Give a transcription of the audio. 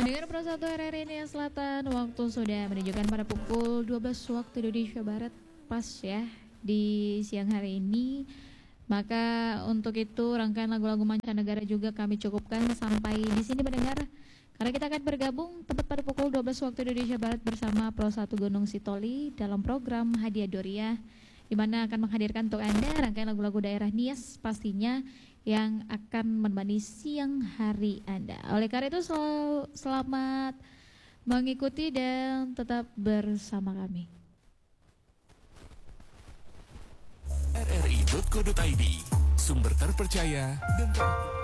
Pendengar Pro 1 RRI Nia Selatan, waktu sudah menunjukkan pada pukul 12 waktu Indonesia Barat, pas ya di siang hari ini. Maka untuk itu rangkaian lagu-lagu mancanegara juga kami cukupkan sampai di sini pendengar. Karena kita akan bergabung tepat pada pukul 12 waktu Indonesia Barat bersama Pro 1 Gunung Sitoli dalam program Hadiah Doriah, di mana akan menghadirkan untuk Anda rangkaian lagu-lagu daerah Nias pastinya yang akan menemani siang hari Anda. Oleh karena itu selamat mengikuti dan tetap bersama kami. rri.co.id, sumber terpercaya dan